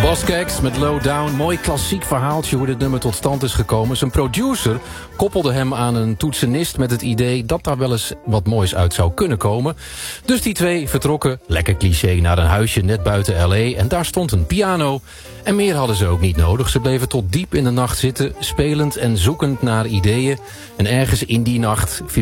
Buzzcocks met Low Down. Mooi klassiek verhaaltje hoe dit nummer tot stand is gekomen. Zijn producer koppelde hem aan een toetsenist met het idee dat daar wel eens wat moois uit zou kunnen komen. Dus die twee vertrokken, lekker cliché, naar een huisje net buiten L.A. En daar stond een piano. En meer hadden ze ook niet nodig. Ze bleven tot diep in de nacht zitten, spelend en zoekend naar ideeën. En ergens in die nacht viel